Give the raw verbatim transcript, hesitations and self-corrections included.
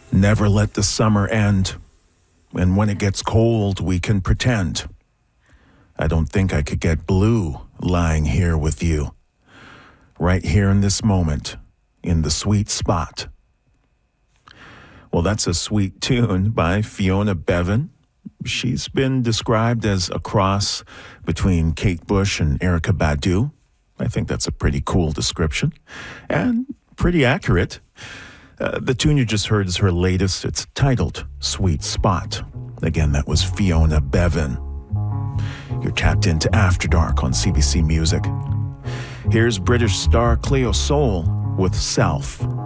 Never let the summer end. And when it gets cold, we can pretend. I don't think I could get blue lying here with you. Right here in this moment, in the sweet spot. Well, that's a sweet tune by Fiona Bevan. She's been described as a cross between Kate Bush and Erykah Badu. I think that's a pretty cool description and pretty accurate. Uh, the tune you just heard is her latest. It's titled Sweet Spot. Again, that was Fiona Bevan. You're tapped into After Dark on C B C Music. Here's British star Cleo Sol with Self.